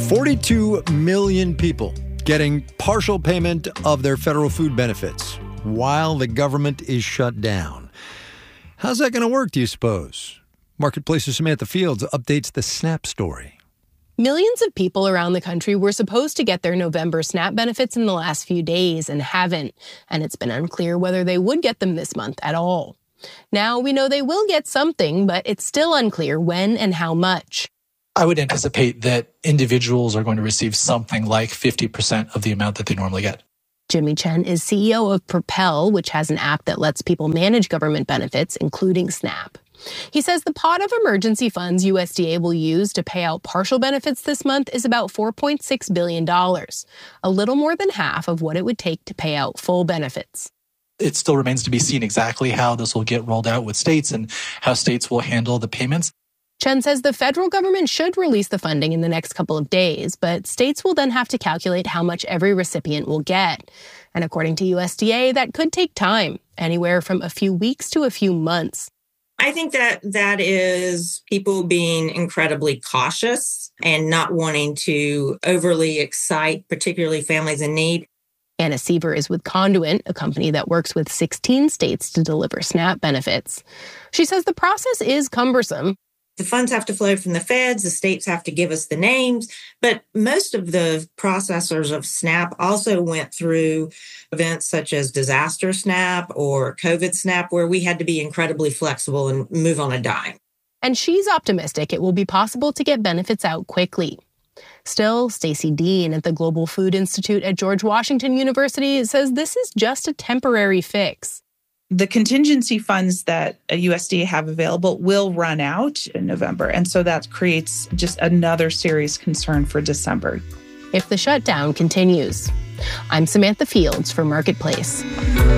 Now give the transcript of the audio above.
42 million people getting partial payment of their federal food benefits while the government is shut down. How's that going to work, do you suppose? Marketplace's Samantha Fields updates the SNAP story. Millions of people around the country were supposed to get their November SNAP benefits in the last few days and haven't, and it's been unclear whether they would get them this month at all. Now we know they will get something, but it's still unclear when and how much. I would anticipate that individuals are going to receive something like 50% of the amount that they normally get. Jimmy Chen is CEO of Propel, which has an app that lets people manage government benefits, including SNAP. He says the pot of emergency funds USDA will use to pay out partial benefits this month is about $4.6 billion, a little more than half of what it would take to pay out full benefits. It still remains to be seen exactly how this will get rolled out with states and how states will handle the payments. Chen says the federal government should release the funding in the next couple of days, but states will then have to calculate how much every recipient will get. And according to USDA, that could take time, anywhere from a few weeks to a few months. I think that is people being incredibly cautious and not wanting to overly excite, particularly families in need. Anna Seaver is with Conduent, a company that works with 16 states to deliver SNAP benefits. She says the process is cumbersome. The funds have to flow from the feds, the states have to give us the names, but most of the processors of SNAP also went through events such as Disaster SNAP or COVID SNAP, where we had to be incredibly flexible and move on a dime. And she's optimistic it will be possible to get benefits out quickly. Still, Stacey Dean at the Global Food Institute at George Washington University says this is just a temporary fix. The contingency funds that USDA have available will run out in November. And so that creates just another serious concern for December. If the shutdown continues. I'm Samantha Fields for Marketplace.